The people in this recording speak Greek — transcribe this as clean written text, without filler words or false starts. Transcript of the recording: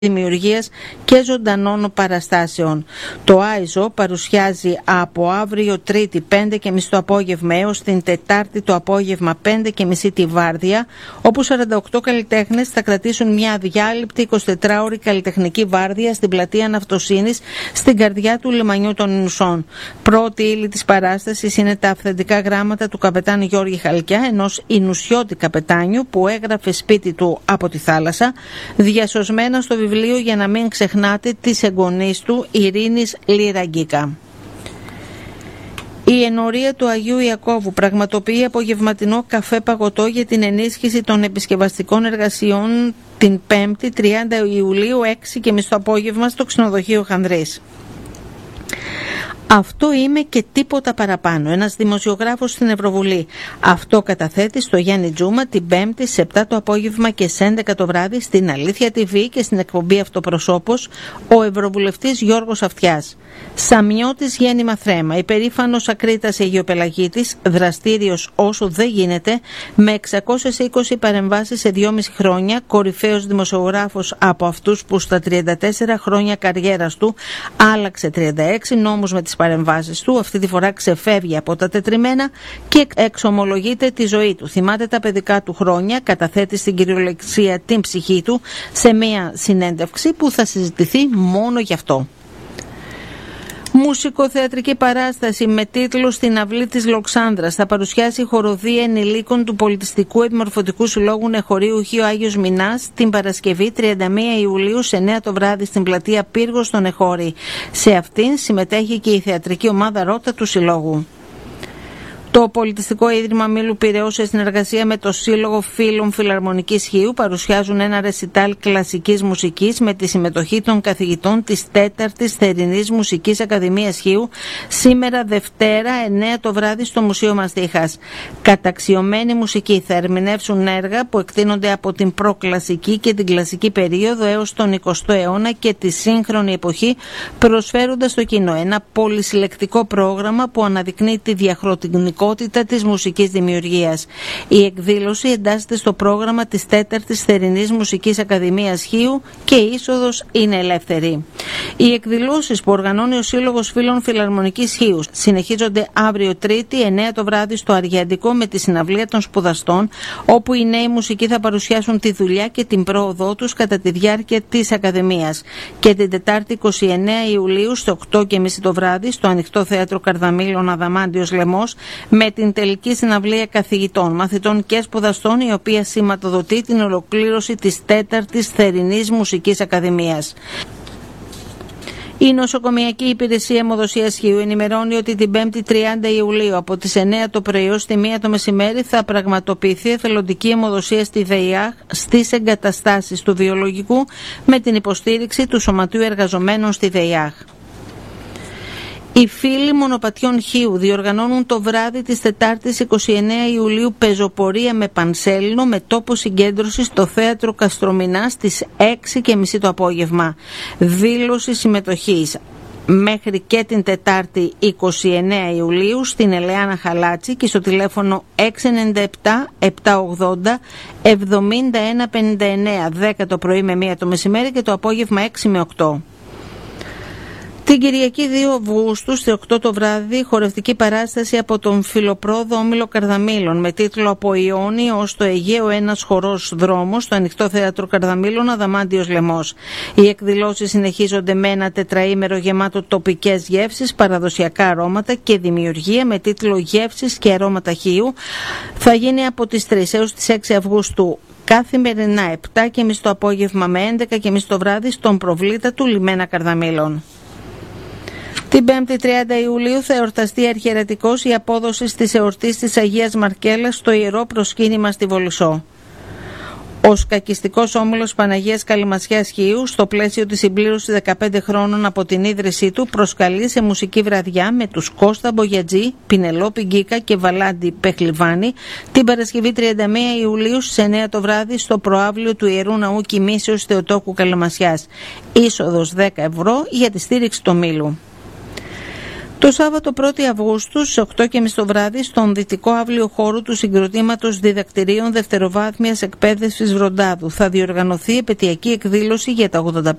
δημιουργίας και ζωντανών παραστάσεων. Το Άιζο παρουσιάζει από αύριο Τρίτη 5:30 το απόγευμα έως την Τετάρτη το απόγευμα 5:30 τη Βάρδια, όπου 48 καλλιτέχνες θα κρατήσουν μια αδιάλειπτη 24ωρη καλλιτεχνική βάρδια στην πλατεία Ναυτοσύνης, στην καρδιά του λιμανιού των Ινουσών. Πρώτη ύλη της παράστασης είναι τα αυθεντικά γράμματα του καπετάν Γιώργη Χαλκιά, ενός Ινουσιώτη καπετάνιου που έγραφε σπίτι του από τη θάλασσα, διασωσμένα στο βιβλίο «Για να μην ξεχνάτε» της εγγονής του Ειρήνης Λιραγκίκα. Η ενορία του Αγίου Ιακώβου πραγματοποιεί απογευματινό καφέ παγωτό για την ενίσχυση των επισκευαστικών εργασιών την 5η 30 Ιουλίου 6:30 το απόγευμα στο ξενοδοχείο Χανδρής. Αυτό είμαι και τίποτα παραπάνω. Ένας δημοσιογράφος στην Ευρωβουλή. Αυτό καταθέτει στο Γιάννη Τζούμα την 5η σε 7 το απόγευμα και σε 11 το βράδυ στην Αλήθεια TV και στην εκπομπή Αυτοπροσώπος ο Ευρωβουλευτής Γιώργος Αυτιάς. Σαμιώτης γέννημα θρέμα. Υπερήφανος Ακρίτας Αιγιοπελαγίτης, δραστήριος όσο δεν γίνεται, με 620 παρεμβάσεις σε 2,5 χρόνια, κορυφαίος δημοσιογράφος από αυτούς που στα 34 χρόνια καριέρας του άλλαξε 36 νόμους με τις παρεμβάσεις του, αυτή τη φορά ξεφεύγει από τα τετριμμένα και εξομολογείται τη ζωή του. Θυμάται τα παιδικά του χρόνια, καταθέτει στην κυριολεξία την ψυχή του σε μια συνέντευξη που θα συζητηθεί μόνο γι' αυτό. Μουσικοθεατρική παράσταση με τίτλο «Στην αυλή της Λοξάνδρας» θα παρουσιάσει η χοροδία ενηλίκων του Πολιτιστικού Επιμορφωτικού Συλλόγου Νεχωρίου Χίου Άγιος Μινάς την Παρασκευή 31 Ιουλίου σε 9 το βράδυ στην πλατεία Πύργος στο Νεχώρι. Σε αυτήν συμμετέχει και η θεατρική ομάδα Ρότα του Συλλόγου. Το Πολιτιστικό Ίδρυμα Μήλου Πειραιώς σε συνεργασία με το Σύλλογο Φίλων Φιλαρμονικής Χίου παρουσιάζουν ένα ρεσιτάλ κλασικής μουσικής με τη συμμετοχή των καθηγητών της 4ης Θερινής Μουσικής Ακαδημίας Χίου σήμερα Δευτέρα 9 το βράδυ στο Μουσείο Μαστίχας. Καταξιωμένη μουσική θα ερμηνεύσουν έργα που εκτείνονται από την προκλασική και την κλασική περίοδο έως τον 20ο αιώνα και τη σύγχρονη εποχή, προσφέροντας στο κοινό ένα πολυσυλλεκτικό πρόγραμμα που αναδεικνύει τη διαχρονικότητα της μουσικής δημιουργίας. Η εκδήλωση εντάσσεται στο πρόγραμμα της 4ης Θερινής Μουσικής Ακαδημίας Χίου και η είσοδος είναι ελεύθερη. Οι εκδηλώσεις που οργανώνει ο Σύλλογος Φίλων Φιλαρμονικής Χίου συνεχίζονται αύριο Τρίτη 9 το βράδυ στο Αργιαντικό με τη συναυλία των σπουδαστών, όπου οι νέοι μουσικοί θα παρουσιάσουν τη δουλειά και την πρόοδό τους κατά τη διάρκεια της Ακαδημίας. Και την Τετάρτη 29 Ιουλίου στο 8:30 το βράδυ στο Ανοιχτό Θέατρο Καρδαμήλων Αδαμάντιος Λεμός με την τελική συναυλία καθηγητών, μαθητών και σπουδαστών, η οποία σηματοδοτεί την ολοκλήρωση της 4ης Θερινής Μουσικής Ακαδημίας. Η Νοσοκομιακή Υπηρεσία Αιμοδοσίας Χίου ενημερώνει ότι την 5η 30 Ιουλίου από τις 9 το πρωί έως τη 1 το μεσημέρι θα πραγματοποιηθεί εθελοντική αιμοδοσία στη ΔΕΙΑΧ στις εγκαταστάσεις του βιολογικού με την υποστήριξη του Σωματείου Εργαζομένων στη ΔΕΙΑΧ. Οι φίλοι Μονοπατιών Χίου διοργανώνουν το βράδυ της Τετάρτης 29 Ιουλίου πεζοπορία με πανσέλινο με τόπο συγκέντρωση στο Θέατρο Καστρομηνά στις 6:30 το απόγευμα. Δήλωση συμμετοχής μέχρι και την Τετάρτη 29 Ιουλίου στην Ελεάνα Χαλάτση και στο τηλέφωνο 697 780 7159 10 το πρωί με 1 το μεσημέρι και το απόγευμα 6 με 8. Την Κυριακή 2 Αυγούστου στις 8 το βράδυ χορευτική παράσταση από τον Φιλοπρόδο Όμιλο Καρδαμήλων με τίτλο «Από Ιόνι ως το Αιγαίο ένας χορός δρόμος» στο Ανοιχτό Θέατρο Καρδαμήλων Αδαμάντιος Λεμός. Οι εκδηλώσεις συνεχίζονται με ένα τετραήμερο γεμάτο τοπικές γεύσεις, παραδοσιακά αρώματα και δημιουργία με τίτλο «Γεύσεις και αρώματα Χίου». Θα γίνει από τις 3 έως τις 6 Αυγούστου. Καθημερινά 7:30 το απόγευμα με 11:30 το βράδυ στον προβλήτα του Λιμένα Καρδαμήλων. Την 5η 30 Ιουλίου θα εορταστεί αρχιερατικώς η απόδοση της εορτής της Αγίας Μαρκέλας στο Ιερό Προσκύνημα στη Βολισσό. Ο Σκακιστικός Όμιλος Παναγίας Καλυμασιάς Χίου, στο πλαίσιο της συμπλήρωσης 15 χρόνων από την ίδρυσή του, προσκαλεί σε μουσική βραδιά με τους Κώστα Μπογιατζή, Πινελόπη Γκίκα και Βαλάντι Πεχλιβάνη την Παρασκευή 31 Ιουλίου στις 9 το βράδυ στο προαύλιο του Ιερού Ναού Κοιμήσεως Θεοτόκου Καλυμασιάς. Είσοδος 10 ευρώ για τη στήριξη του ομίλου. Το Σάββατο 1η Αυγούστου στις 8.30 το βράδυ στον δυτικό αύλιο χώρο του Συγκροτήματος Διδακτηρίων Δευτεροβάθμιας Εκπαίδευσης Βροντάδου θα διοργανωθεί επαιτειακή εκδήλωση για τα 85